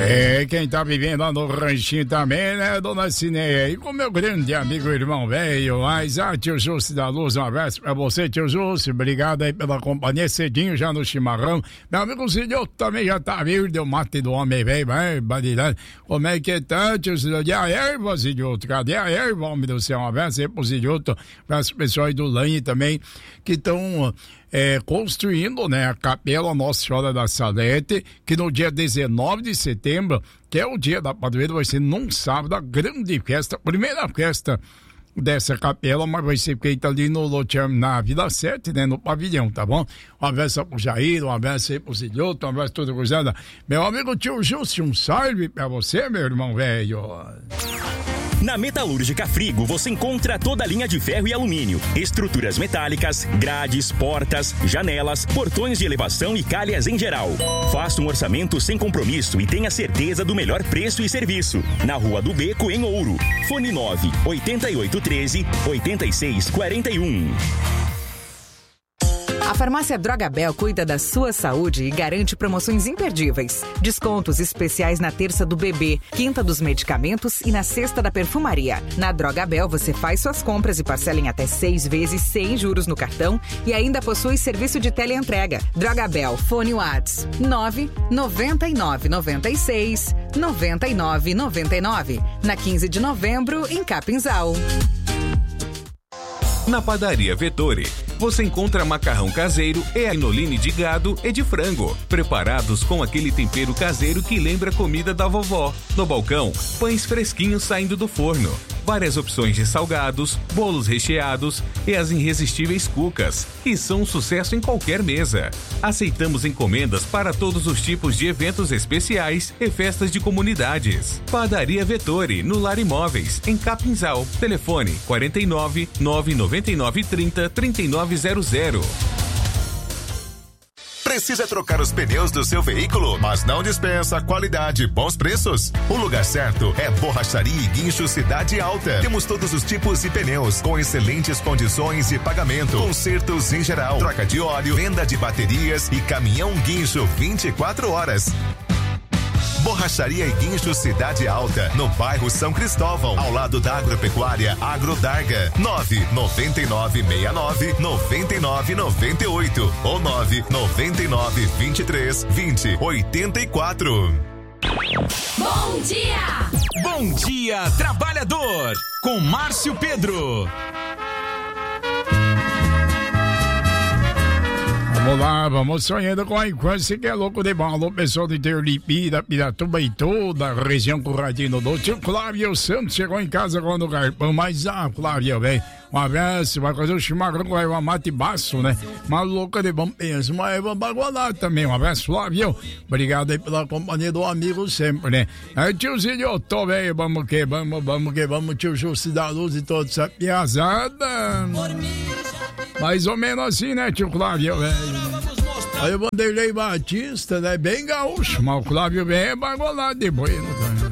Quem tá vivendo lá no ranchinho também, né, dona Cineia? E com meu grande amigo irmão velho, mas tio Júcio da Luz, um abraço pra você, tio Júcio, obrigado aí pela companhia, cedinho já no chimarrão. Meu amigo Zilhoto também já tá vivo, deu mate do homem velho, bandeirante. Como é que tá, tio Zilhoto? E a erva, Zilhoto? Cadê a erva, homem do céu? Um abraço aí pro Zilhoto, para os pessoal aí do Lanhe também, que estão construindo, né, a Capela Nossa Senhora da Salete, que no dia 19 de setembro, que é o dia da padroeira, vai ser num sábado, a grande festa, primeira festa dessa capela, mas vai ser feita ali no loteamento, na Vila 7, né, no pavilhão, tá bom? Um abraço pro Jair, um abraço aí pro Zilhoto, um abraço toda cruzada. Meu amigo tio Júcio, um salve pra você, meu irmão velho. Na Metalúrgica Frigo você encontra toda a linha de ferro e alumínio, estruturas metálicas, grades, portas, janelas, portões de elevação e calhas em geral. Faça um orçamento sem compromisso e tenha certeza do melhor preço e serviço. Na Rua do Beco, em Ouro. Fone 9-8813-8641. A Farmácia Droga Bel cuida da sua saúde e garante promoções imperdíveis. Descontos especiais na terça do bebê, quinta dos medicamentos e na sexta da perfumaria. Na Droga Bel você faz suas compras e parcela em até 6 vezes sem juros no cartão e ainda possui serviço de teleentrega. Droga Bel, fone Whats 9-9996-9999. Na 15 de novembro, em Capinzal. Na Padaria Vettori, você encontra macarrão caseiro e agnoline de gado e de frango, preparados com aquele tempero caseiro que lembra a comida da vovó. No balcão, pães fresquinhos saindo do forno, várias opções de salgados, bolos recheados e as irresistíveis cucas, que são um sucesso em qualquer mesa. Aceitamos encomendas para todos os tipos de eventos especiais e festas de comunidades. Padaria Vettori, no Lar Imóveis, em Capinzal. Telefone 49 999 30 3900. Precisa trocar os pneus do seu veículo, mas não dispensa qualidade e bons preços? O lugar certo é Borracharia e Guincho Cidade Alta. Temos todos os tipos de pneus com excelentes condições de pagamento, consertos em geral, troca de óleo, venda de baterias e caminhão guincho 24 horas. Borracharia e Guincho Cidade Alta, no bairro São Cristóvão, ao lado da Agropecuária Agrodarga. 99998 ou 999232084. Bom dia! Bom dia, trabalhador! Com Márcio Pedro. Vamos lá, vamos sonhando com a infância que é louco de bom. Alô, pessoal do interior de Piratuba e toda a região Curradinho do Tio Flávio Santos chegou em casa quando o garpão, mas Flávio, velho, um abraço, vai fazer o chimarrão com a erva mate baço, né? Uma louca de bom, pensa, uma erva bagualada também, um abraço, Flávio, obrigado aí pela companhia do amigo sempre, né? Aí, tio Zilhoto, velho, vamos, tio Júcio da Luz e toda essa piazada. Mais ou menos assim, né, tio Flávio, velho? Aí o Vanderlei Batista, né, bem gaúcho, mas o Flávio bem é bagolado de bueno, tá?